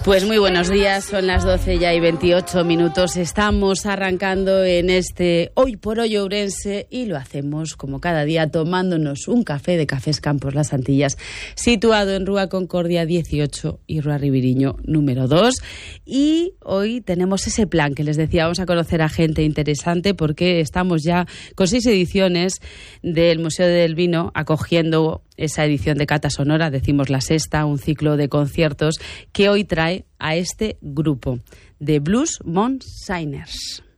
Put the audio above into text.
Pues muy buenos días, son las 12 ya y 28 minutos. Estamos arrancando en este Hoy por Hoy Ourense y lo hacemos como cada día tomándonos un café de Cafés Campos Las Antillas, situado en Rúa Concordia 18 y Rúa Ribiriño número 2. Y hoy tenemos ese plan que les decía, vamos a conocer a gente interesante porque estamos ya con 6 ediciones del Museo del Vino acogiendo esa edición de Cata Sonora, decimos la sexta, un ciclo de conciertos que hoy trae a este grupo de Blues Monsigners.